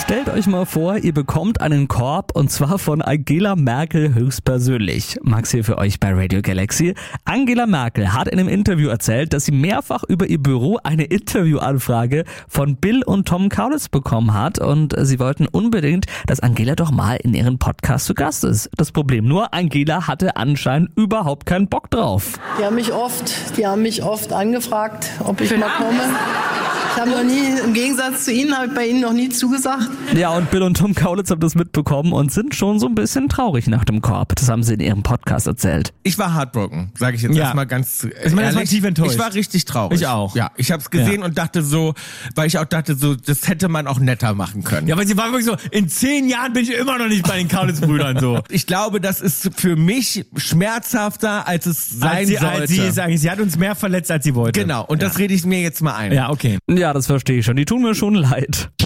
Stellt euch mal vor, ihr bekommt einen Korb und zwar von Angela Merkel höchstpersönlich. Max hier für euch bei Radio Galaxy. Angela Merkel hat in einem Interview erzählt, dass sie mehrfach über ihr Büro eine Interviewanfrage von Bill und Tom Kaulitz bekommen hat und sie wollten unbedingt, dass Angela doch mal in ihren Podcast zu Gast ist. Das Problem nur, Angela hatte anscheinend überhaupt keinen Bock drauf. Die haben mich oft angefragt, ob ich mal komme. Ich habe noch nie, im Gegensatz zu Ihnen, habe ich bei Ihnen noch nie zugesagt. Ja, und Bill und Tom Kaulitz haben das mitbekommen und sind schon so ein bisschen traurig nach dem Korb. Das haben sie in ihrem Podcast erzählt. Ich war heartbroken, sage ich jetzt erstmal ganz ehrlich. Tief enttäuscht. Ich war richtig traurig. Ich auch. Ja, ich habe es gesehen und dachte so, weil ich auch dachte so, das hätte man auch netter machen können. Ja, weil sie war wirklich so, in 10 Jahren bin ich immer noch nicht bei den Kaulitz-Brüdern so. Ich glaube, das ist für mich schmerzhafter, als es sein sollte. Sie hat uns mehr verletzt, als sie wollte. Genau, und das rede ich mir jetzt mal ein. Ja, okay. Ja, das verstehe ich schon. Die tun mir schon leid.